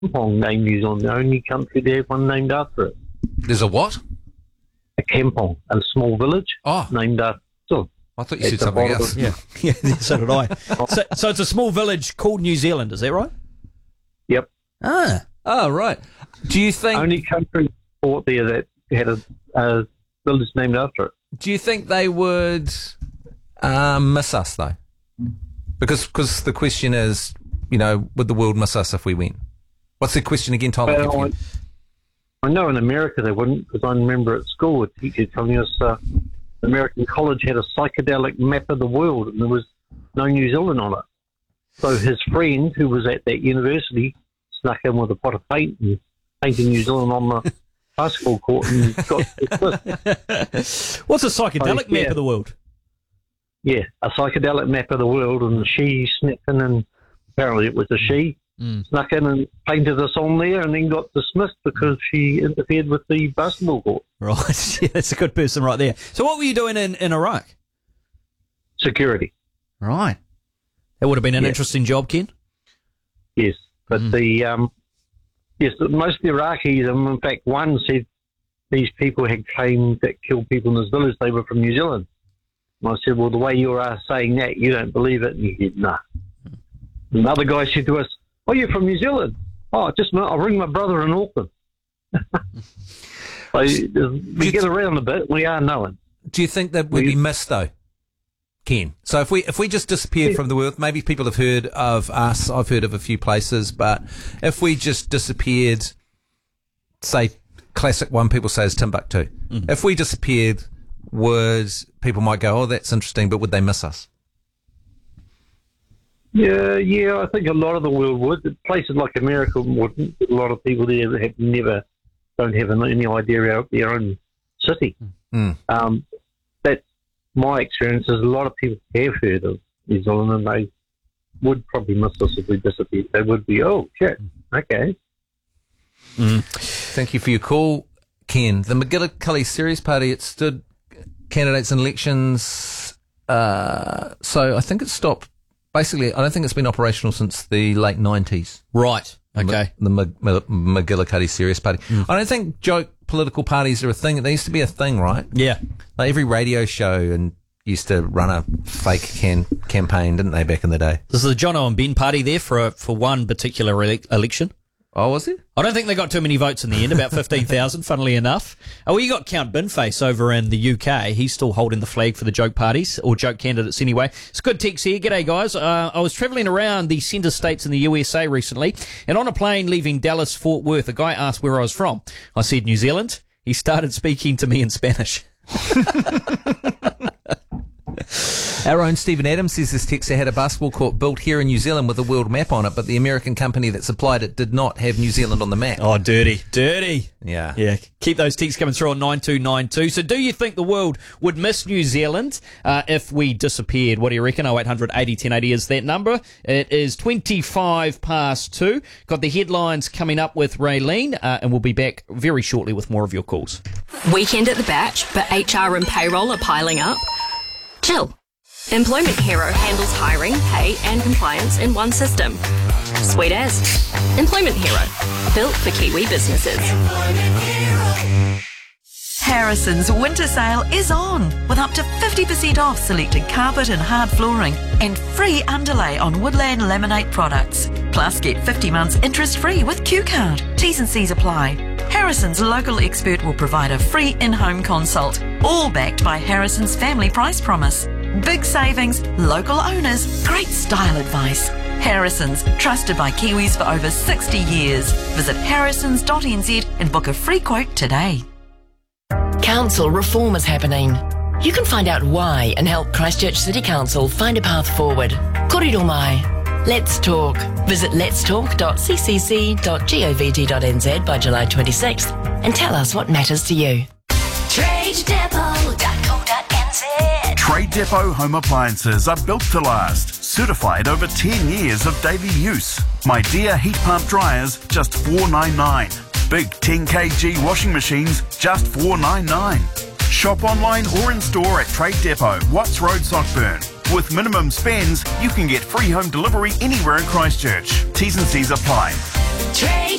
Kampong named New Zealand, the only country to have one named after it. There's a what? A Kampong, a small village named after it. I thought you said something else. Yeah, so did I. So it's a small village called New Zealand, is that right? Yep. Oh, right. Do you think... Only country port there that had a village named after it. Do you think they would miss us, though? Because the question is, would the world miss us if we went? What's the question again, Tom? Well, I know in America they wouldn't, because I remember at school a teacher telling us American college had a psychedelic map of the world and there was no New Zealand on it. So his friend, who was at that university, snuck in with a pot of paint and painted New Zealand on the basketball court and got dismissed. What's a psychedelic map of the world? Yeah, a psychedelic map of the world, and she snuck in, and apparently it was a she, snuck in and painted us on there and then got dismissed because she interfered with the basketball court. Right, yeah, that's a good person right there. So what were you doing in Iraq? Security. Right. That would have been an interesting job, Ken? Yes, but yes, most of the Iraqis, in fact, one said these people had claimed that killed people in this village, they were from New Zealand. And I said, well, the way you are saying that, you don't believe it. And he said, nah. Another guy said to us, oh, you're from New Zealand? Oh, just a minute, I'll ring my brother in Auckland. So we get around a bit, we are known. Do you think that we'd be missed, though, Ken? So if we just disappeared from the world, maybe people have heard of us, I've heard of a few places, but if we just disappeared, say, classic one people say is Timbuktu. If we disappeared, people might go, oh, that's interesting, but would they miss us? Yeah, I think a lot of the world would. Places like America wouldn't. A lot of people there don't have any idea of their own city. That's my experience. Is a lot of people have heard of New Zealand, and they would probably miss us if we disappeared. They would be, oh, shit, okay. Thank you for your call, Ken. The McGillicuddy Series Party, it stood candidates in elections, so I think it stopped. Basically, I don't think it's been operational since the late 90s. Right, okay. The McGillicuddy Serious Party. I don't think joke political parties are a thing. They used to be a thing, right? Yeah. Like every radio show and used to run a fake campaign, didn't they, back in the day? This is the Jono and Ben party there for one particular election. Oh, was it? I don't think they got too many votes in the end, about 15,000, funnily enough. Oh, well, you got Count Binface over in the UK. He's still holding the flag for the joke parties, or joke candidates anyway. It's good text here. G'day, guys. I was travelling around the centre states in the USA recently, and on a plane leaving Dallas-Fort Worth, a guy asked where I was from. I said, New Zealand. He started speaking to me in Spanish. Our own Stephen Adams says this texter had a basketball court built here in New Zealand with a world map on it, but the American company that supplied it did not have New Zealand on the map. Oh, dirty. Yeah. Keep those texts coming through on 9292. So do you think the world would miss New Zealand if we disappeared? What do you reckon? 0800 80 1080 is that number. It is 2. Got the headlines coming up with Raylene, and we'll be back very shortly with more of your calls. Weekend at the Batch, but HR and payroll are piling up? Chill. Employment Hero handles hiring, pay and compliance in one system. Sweet as. Employment Hero. Built for Kiwi businesses. Harrison's winter sale is on with up to 50% off selected carpet and hard flooring and free underlay on Woodland Laminate products. Plus get 50 months interest free with Q-Card. T's and C's apply. Harrison's local expert will provide a free in-home consult, all backed by Harrison's family price promise. Big savings, local owners, great style advice. Harrison's, trusted by Kiwis for over 60 years. Visit harrisons.nz and book a free quote today. Council reform is happening. You can find out why and help Christchurch City Council find a path forward. Kōrero mai. Let's talk. Visit letstalk.ccc.govt.nz by July 26th and tell us what matters to you. TradeDepot.co.nz. Trade Depot home appliances are built to last. Certified over 10 years of daily use. My Dear heat pump dryers, just $4.99. Big 10 kg washing machines, just $4.99. Shop online or in store at Trade Depot, Watts Road, Sockburn. With minimum spends, you can get free home delivery anywhere in Christchurch. T's and C's apply. Trade